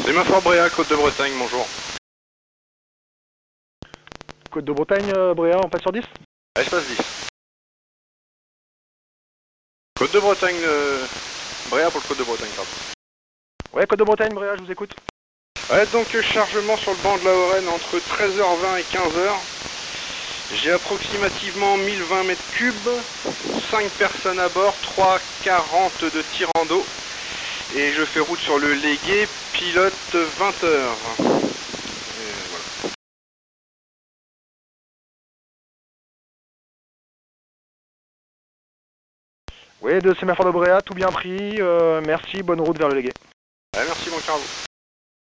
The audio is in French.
Sémaphore Bréa, Côte de Bretagne, bonjour. Côte de Bretagne, Bréa, on passe sur 10. Espace 10. Côte de Bretagne, Bréa pour le Côte de Bretagne, pardon. Ouais, Côte de Bretagne, Bréa, je vous écoute. Ouais, donc chargement sur le banc de la Lorraine entre 13h20 et 15h. J'ai approximativement 1020 mètres cubes, 5 personnes à bord, 3,40 de tir en dos. Et je fais route sur le Légué, pilote 20h. Et voilà. Ouais, de Sémaphore de Bréa, tout bien pris. Merci, bonne route vers le Légué. Ouais, merci, bon carreau.